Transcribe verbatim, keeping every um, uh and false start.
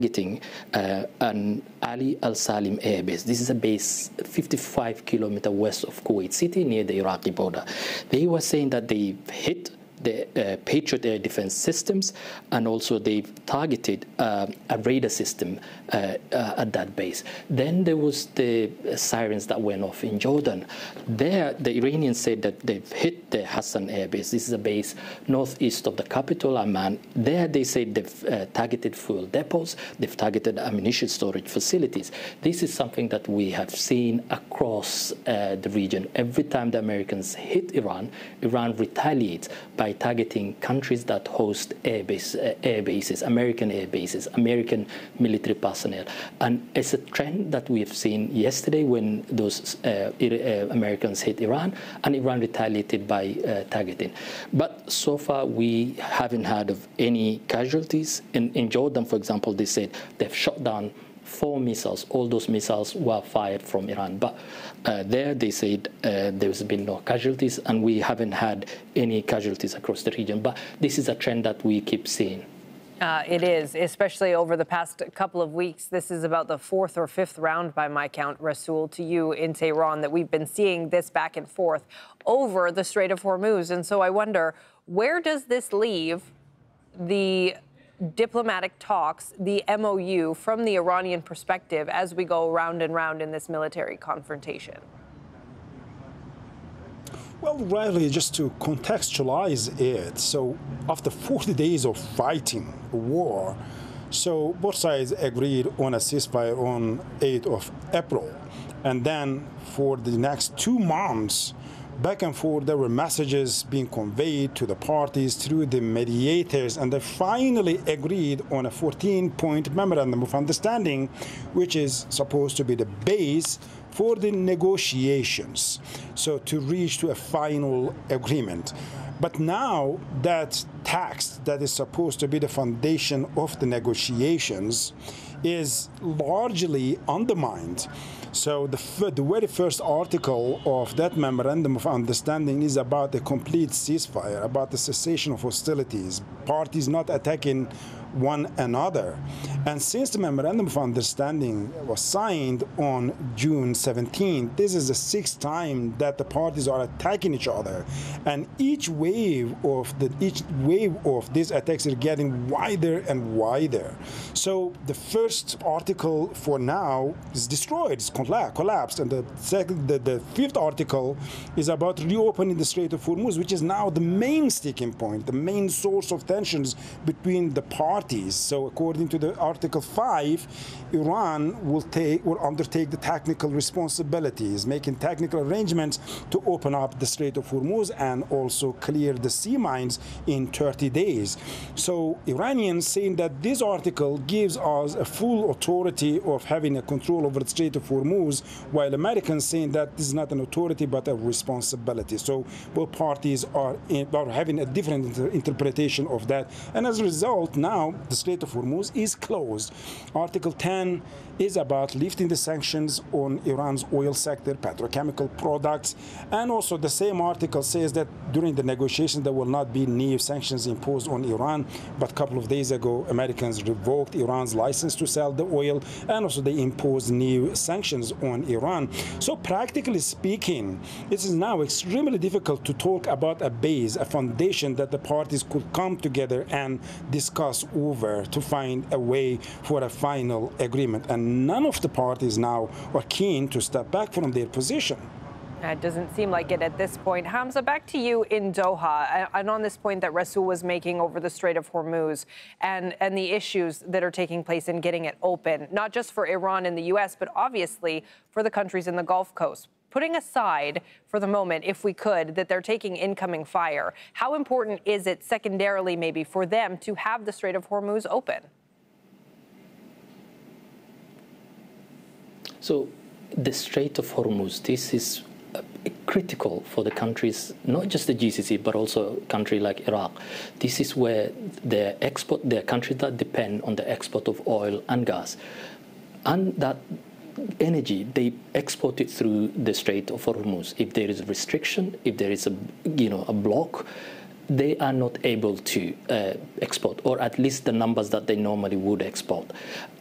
Getting uh, an Ali Al Salim air base. This is a base fifty-five kilometers west of Kuwait City near the Iraqi border. They were saying that they hit the uh, Patriot air defense systems, and also they've targeted uh, a radar system uh, uh, at that base. Then there was the sirens that went off in Jordan. There, the Iranians said that they've hit the Hassan air base. This is a base northeast of the capital, Amman. There they said they've uh, targeted fuel depots, they've targeted ammunition storage facilities. This is something that we have seen across uh, the region. Every time the Americans hit Iran, Iran retaliates by targeting countries that host air, base, uh, air bases, American air bases, American military personnel. And it's a trend that we have seen yesterday when those uh, uh, Americans hit Iran, and Iran retaliated by uh, targeting. But so far, we haven't heard of any casualties. In, in Jordan, for example, they said they've shot down four missiles. All those missiles were fired from Iran. But uh, there they said uh, there's been no casualties, and we haven't had any casualties across the region. But this is a trend that we keep seeing. Uh, it is, especially over the past couple of weeks. This is about the fourth or fifth round, by my count, Rasool, to you in Tehran, that we've been seeing this back and forth over the Strait of Hormuz. And so I wonder, where does this leave the diplomatic talks, the M O U, from the Iranian perspective as we go round and round in this military confrontation? Well, really, just to contextualize it, so after forty days of fighting a war, so both sides agreed on a ceasefire on eighth of April. And then for the next two months, back and forth, there were messages being conveyed to the parties through the mediators, and they finally agreed on a fourteen-point memorandum of understanding, which is supposed to be the base for the negotiations, so to reach to a final agreement. But now that text that is supposed to be the foundation of the negotiations is largely undermined. So the, the very first article of that memorandum of understanding is about the complete ceasefire, about the cessation of hostilities, parties not attacking one another. And since the memorandum of understanding was signed on June seventeenth, this is the sixth time that the parties are attacking each other. And each wave of the each wave of these attacks are getting wider and wider. So the first article for now is destroyed, it's collapsed. And the second, the, the fifth article is about reopening the Strait of Hormuz, which is now the main sticking point, the main source of tensions between the parties. So according to the Article five, Iran will take will undertake the technical responsibilities, making technical arrangements to open up the Strait of Hormuz and also clear the sea mines in thirty days. So Iranians saying that this article gives us a full authority of having a control over the Strait of Hormuz, while Americans saying that this is not an authority but a responsibility. So both parties are, in, are having a different inter interpretation of that. And as a result, now the Strait of Hormuz is closed. Article ten is about lifting the sanctions on Iran's oil sector, petrochemical products, and also the same article says that during the negotiations there will not be new sanctions imposed on Iran. But a couple of days ago, Americans revoked Iran's license to sell the oil, and also they imposed new sanctions on Iran. So practically speaking, it is now extremely difficult to talk about a base, a foundation that the parties could come together and discuss over to find a way for a final agreement. And none of the parties now are keen to step back from their position. It doesn't seem like it at this point. Hamza, back to you in Doha, and on this point that Rasool was making over the Strait of Hormuz and, and the issues that are taking place in getting it open, not just for Iran and the U S, but obviously for the countries in the Gulf Coast. Putting aside for the moment, if we could, that they're taking incoming fire, how important is it secondarily maybe for them to have the Strait of Hormuz open? So the Strait of Hormuz, this is uh, critical for the countries, not just the G C C, but also a country like Iraq. This is where the export, the countries that depend on the export of oil and gas. And that energy, they export it through the Strait of Hormuz. If there is a restriction, if there is a, you know, a block, they are not able to uh, export, or at least the numbers that they normally would export.